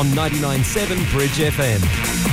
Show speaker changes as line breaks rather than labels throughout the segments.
on 99.7 Bridge FM.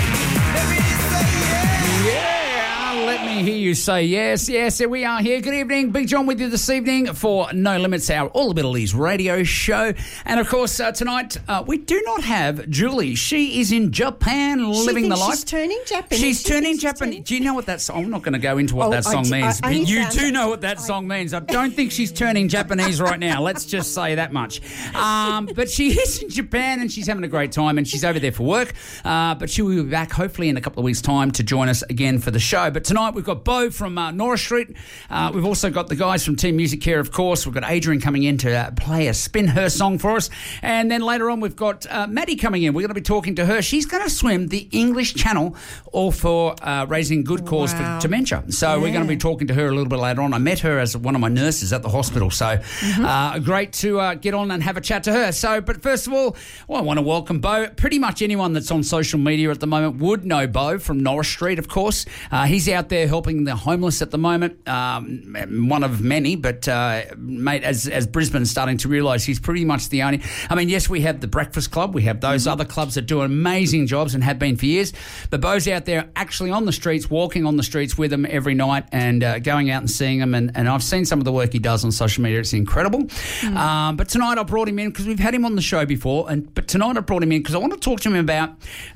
Let me hear you say yes. Yes, we are here. Good evening. Big John with you this evening for No Limits, our All Abilities radio show. And, of course, tonight we do not have Julie. She is in Japan living the life.
She's turning Japanese.
She's turning Japanese. Do you know what that song... I'm not going to go into what that song means. But you do know what that song means. I don't think she's turning Japanese right now. Let's just say that much. But she is in Japan and she's having a great time and she's over there for work. But she will be back hopefully in a couple of weeks' time to join us again for the show. But tonight we've got Bo from Norris Street. We've also got the guys from Team Music Care, of course. We've got Adrian coming in to play a Spin Her song for us. And then later on we've got Maddie coming in. We're going to be talking to her. She's going to swim the English Channel, all for raising good cause for dementia. So we're going to be talking to her a little bit later on. I met her as one of my nurses at the hospital. So great to get on and have a chat to her. So, but first of all, I want to welcome Bo. Pretty much anyone that's on social media at the moment would know Bo from Norris Street, of course. He's out there helping the homeless at the moment, one of many, but mate, as Brisbane's starting to realise, he's pretty much the only... I mean, yes, we have the Breakfast Club, we have those other clubs that do amazing jobs and have been for years, but Bo's out there actually on the streets, walking on the streets with them every night and going out and seeing them, and I've seen some of the work he does on social media. It's incredible. But tonight I brought him in because we've had him on the show before, but tonight I brought him in because I want to talk to him about...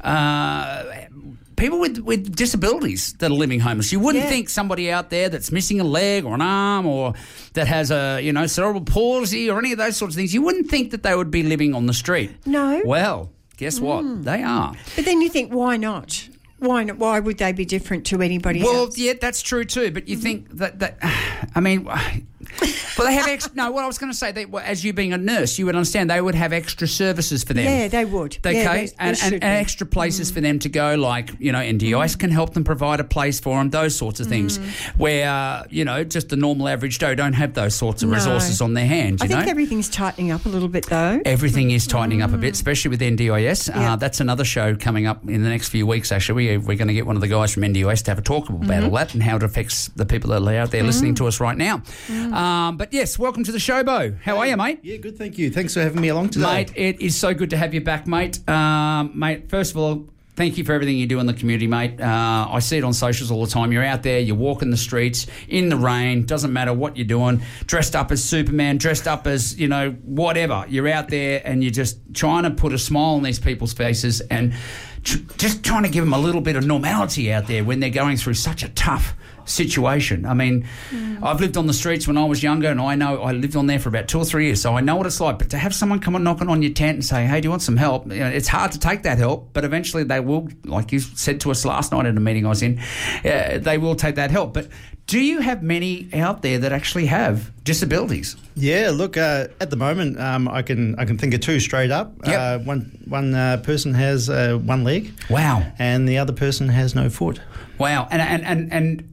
people with disabilities that are living homeless. You wouldn't think somebody out there that's missing a leg or an arm or that has a, cerebral palsy or any of those sorts of things, you wouldn't think that they would be living on the street.
No.
Well, guess what? They are.
But then you think, why not? Why not? Why would they be different to anybody else?
Well, yeah, that's true too. But you think that I mean... Well, they have extra... No, what I was going to say, as you being a nurse, you would understand they would have extra services for them.
Yeah, they would.
Okay,
yeah,
and extra places for them to go, like, NDIS can help them provide a place for them, those sorts of things, where, just the normal average Joe don't have those sorts of resources on their hands,
I think everything's tightening up a little bit, though.
Everything is tightening up a bit, especially with NDIS. That's another show coming up in the next few weeks, actually. We're going to get one of the guys from NDIS to have a talk about all that and how it affects the people that are out there listening to us right now. But yes, welcome to the show, Bo. How are you, mate?
Yeah, good, thank you. Thanks for having me along today.
Mate, it is so good to have you back, mate. Mate, first of all, thank you for everything you do in the community, mate. I see it on socials all the time. You're out there, you're walking the streets, in the rain, doesn't matter what you're doing, dressed up as Superman, dressed up as, whatever. You're out there and you're just trying to put a smile on these people's faces and just trying to give them a little bit of normality out there when they're going through such a tough situation. I mean, I've lived on the streets when I was younger, and I lived on there for about 2 or 3 years, so I know what it's like. But to have someone come and knocking on your tent and say, hey, do you want some help? It's hard to take that help, but eventually they will, like you said to us last night at a meeting I was in, they will take that help. But do you have many out there that actually have disabilities?
Yeah, look, at the moment, I can think of two straight up.
Yep.
One person has one leg.
Wow.
And the other person has no foot.
Wow. And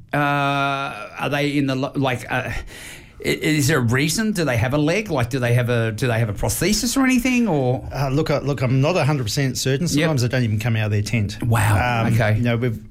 are they in the is there a reason? Do they have a leg? Like, do they have a prosthesis or anything? Or
look, I'm not 100% certain. Sometimes they don't even come out of their tent.
Wow. Okay.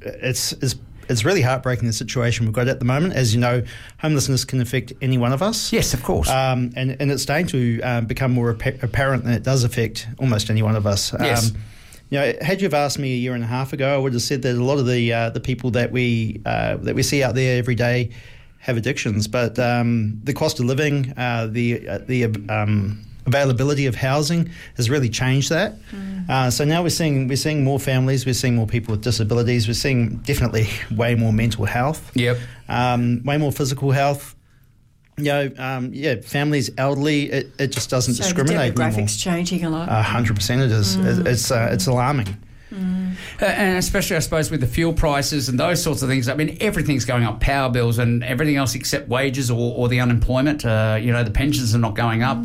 It's really heartbreaking, the situation we've got at the moment. As you know, homelessness can affect any one of us.
Yes, of course.
And it's starting to become more apparent that it does affect almost any one of us.
Yes.
Had you have asked me a year and a half ago, I would have said that a lot of the people that we see out there every day have addictions. But the cost of living, the availability of housing has really changed that. So now we're seeing more families, we're seeing more people with disabilities, we're seeing definitely way more mental health.
Yep.
Way more physical health. Families, elderly, it just doesn't discriminate
the
anymore.
demographics changing a lot.
100% it is. It's alarming.
And especially, I suppose, with the fuel prices and those sorts of things. I mean, everything's going up, power bills and everything else except wages or the unemployment. The pensions are not going up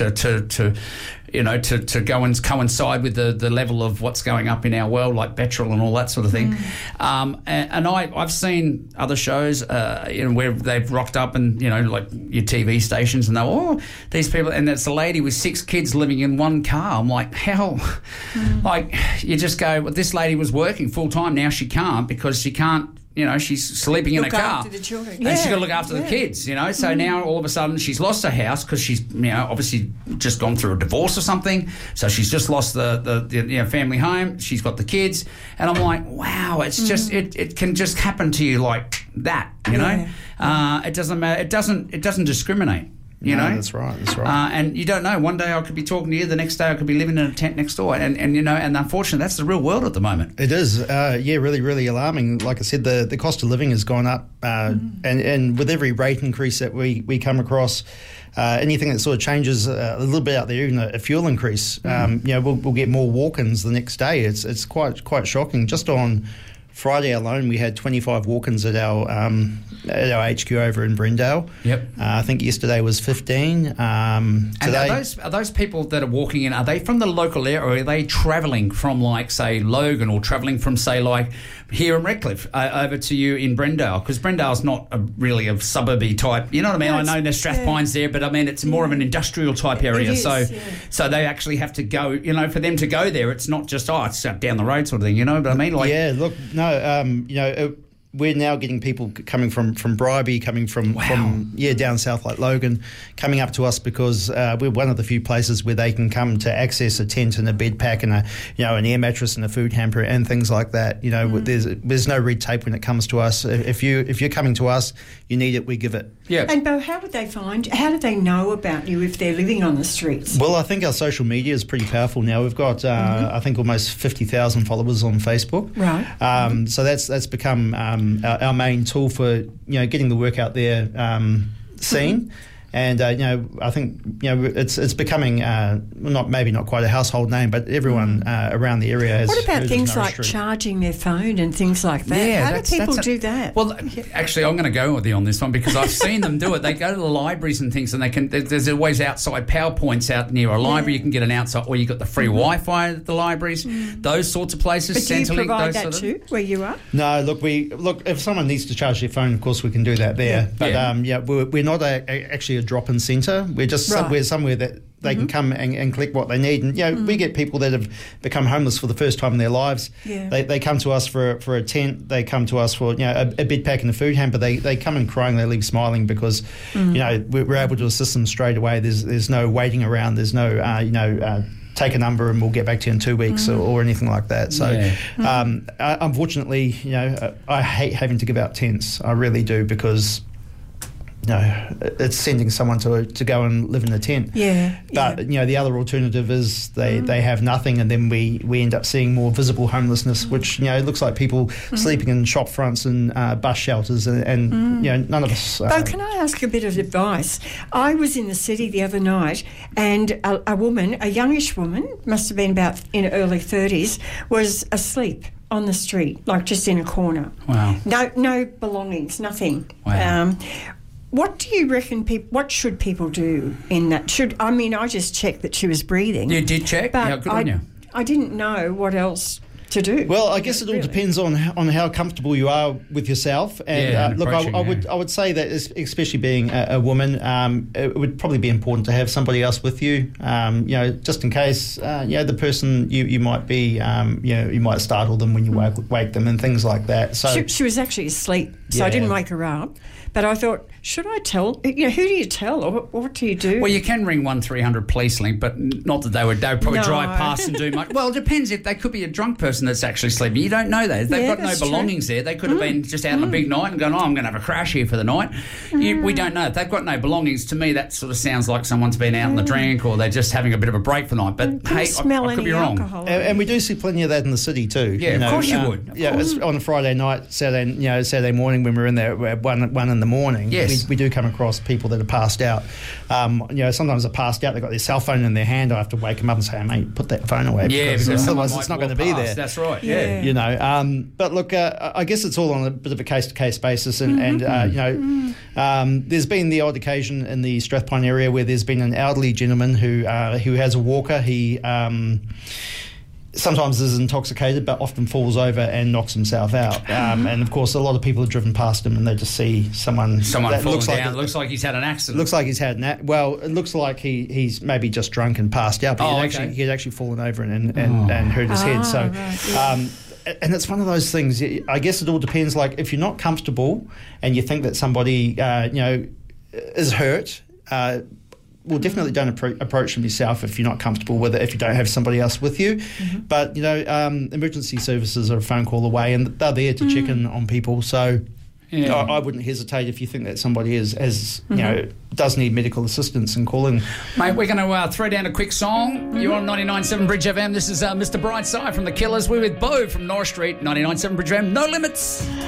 to go and coincide with the level of what's going up in our world, like petrol and all that sort of thing. And I've seen other shows, where they've rocked up and, like your TV stations and these people, and it's a lady with 6 kids living in one car. I'm like, how? Like, you just go, well, this lady was working full time, now she can't because she can't she's sleeping in a car.
Look after the children.
And she's got to look after the kids, So now all of a sudden she's lost her house because she's, obviously just gone through a divorce or something. So she's just lost the family home. She's got the kids. And I'm like, wow, it's just, it can just happen to you like that, It doesn't matter. It doesn't discriminate.
That's right.
And you don't know. One day I could be talking to you. The next day I could be living in a tent next door. And unfortunately, that's the real world at the moment.
It is. Really, really alarming. Like I said, the cost of living has gone up. And with every rate increase that we come across, anything that sort of changes a little bit out there, even a fuel increase, we'll get more walk-ins the next day. It's quite shocking. Just on Friday alone, we had 25 walk-ins at our HQ over in Brendale.
Yep.
I think yesterday was 15. Today,
and are those people that are walking in? Are they from the local area, or are they travelling from, like, say, Logan, or travelling from, say, like here in Redcliffe over to you in Brendale? Because Brendale's not really a suburby type. You know what I mean? I know there's Strathpines there, but I mean it's more of an industrial type area. So they actually have to go. For them to go there, it's not just it's down the road sort of thing. But I mean, like we're now getting people coming from Bribie, coming from down south like Logan, coming up to us because we're one of the few places where they can come to access a tent and a bed pack and an air mattress and a food hamper and things like that. There's no red tape when it comes to us. If you're coming to us, you need it, we give it. Yeah.
And Bo, how do they know about you if they're living on the streets?
Well, I think our social media is pretty powerful now. We've got I think almost 50,000 followers on Facebook.
Right.
So that's become our main tool for getting the work out there seen. And I think it's becoming not quite a household name, but everyone around the area has.
What about things like
Street.
charging their phone and things like that?
Yeah,
how do people do that?
Well, actually, I'm going to go with you on this one because I've seen them do it. They go to the libraries and things, and they can. There's always outside PowerPoints out near a library. You can get an outside, or you got the free Wi-Fi at the libraries. Those sorts of places.
But do you
Centrelink,
provide
those
that
sort of
too, where you are?
No, look. If someone needs to charge their phone, of course we can do that there.
Yeah.
But we're not actually a drop-in centre. We're just somewhere that they can come and collect what they need. And we get people that have become homeless for the first time in their lives.
Yeah.
They come to us for a tent. They come to us for a bed pack and a food hamper. They come in crying. They leave smiling because we're able to assist them straight away. There's no waiting around. There's no take a number and we'll get back to you in 2 weeks or anything like that. So unfortunately, I hate having to give out tents. I really do because it's sending someone to go and live in a tent.
Yeah.
But the other alternative is they have nothing, and then we end up seeing more visible homelessness, which it looks like people sleeping in shop fronts and bus shelters, and none of us.
But can I ask a bit of advice? I was in the city the other night, and a woman, a youngish woman, must have been about in her early 30s, was asleep on the street, like just in a corner.
Wow.
No belongings, nothing.
Wow.
What do you reckon? What should people do in that? I just checked that she was breathing.
You did check?
But
yeah, good on you.
I didn't know what else to do.
Well, I guess it all depends on how comfortable you are with yourself. And look, I would say that especially being a woman, it would probably be important to have somebody else with you. Just in case the person you might be, you might startle them when you wake them and things like that. So
she was actually asleep, so I didn't wake her up. But I thought, should I tell? Who do you tell, or what do you do?
Well, you can ring 1300 Police Link, but not that they would probably drive past and do much. Well, it depends. If they could be a drunk person that's actually sleeping. You don't know that. If they've got no belongings there. They could have been just out on a big night and gone, I'm going to have a crash here for the night. We don't know. If they've got no belongings, to me, that sort of sounds like someone's been out on the drink or they're just having a bit of a break for the night. But hey, I could be wrong.
And we do see plenty of that in the city too.
Yeah, of course you would.
It's on a Friday night, Saturday morning when we're in there at 1 in the morning.
Yes.
We do come across people that are passed out. Sometimes they're passed out, they've got their cell phone in their hand. I have to wake them up and say, hey, mate, put that phone away.
Yeah,
because otherwise it's not going to be there.
That's right, yeah.
But look, I guess it's all on a bit of a case-to-case basis. And there's been the odd occasion in the Strathpine area where there's been an elderly gentleman who has a walker. He sometimes is intoxicated, but often falls over and knocks himself out. And of course, a lot of people have driven past him and they just see someone that
falling down. Looks like he's had an accident.
Looks like he's had it looks like he's maybe just drunk and passed out. But he had actually fallen over and hurt his head. So.
Right.
and it's one of those things. I guess it all depends. Like if you're not comfortable and you think that somebody is hurt. Well, definitely don't approach them yourself if you're not comfortable with it, if you don't have somebody else with you. Mm-hmm. But, emergency services are a phone call away and they're there to check in on people. So I wouldn't hesitate if you think that somebody does need medical assistance and calling.
Mate, we're going to throw down a quick song. You're on 99.7 Bridge FM. This is Mr. Brightside from The Killers. We're with Bo from Norris Street, 99.7 Bridge FM. No Limits.